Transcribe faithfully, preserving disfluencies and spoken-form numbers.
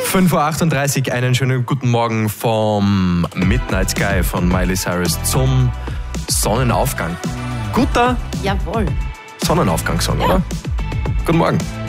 fünf Uhr achtunddreißig, einen schönen guten Morgen vom Midnight Sky von Miley Cyrus zum Sonnenaufgang. Guter Jawohl. Sonnenaufgangssong, Ja. oder? Guten Morgen.